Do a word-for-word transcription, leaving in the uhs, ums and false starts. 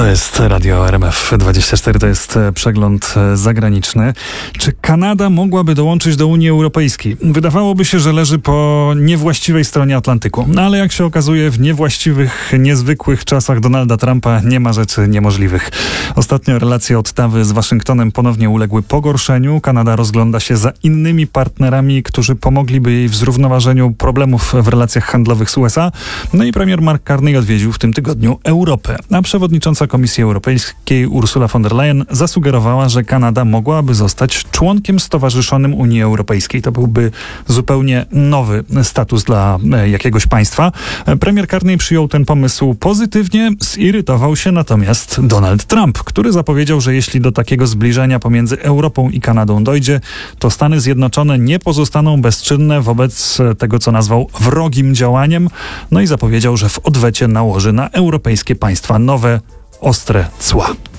To jest Radio R M F dwadzieścia cztery, to jest przegląd zagraniczny. Czy Kanada mogłaby dołączyć do Unii Europejskiej? Wydawałoby się, że leży po niewłaściwej stronie Atlantyku. No ale jak się okazuje, w niewłaściwych, niezwykłych czasach Donalda Trumpa nie ma rzeczy niemożliwych. Ostatnio relacje Ottawy z Waszyngtonem ponownie uległy pogorszeniu. Kanada rozgląda się za innymi partnerami, którzy pomogliby jej w zrównoważeniu problemów w relacjach handlowych z U S A. No i premier Mark Carney odwiedził w tym tygodniu Europę. A przewodnicząca Komisji Europejskiej Ursula von der Leyen zasugerowała, że Kanada mogłaby zostać członkiem stowarzyszonym Unii Europejskiej. To byłby zupełnie nowy status dla jakiegoś państwa. Premier Carney przyjął ten pomysł pozytywnie, zirytował się natomiast Donald Trump, który zapowiedział, że jeśli do takiego zbliżenia pomiędzy Europą i Kanadą dojdzie, to Stany Zjednoczone nie pozostaną bezczynne wobec tego, co nazwał wrogim działaniem. No i zapowiedział, że w odwecie nałoży na europejskie państwa nowe, ostre cła.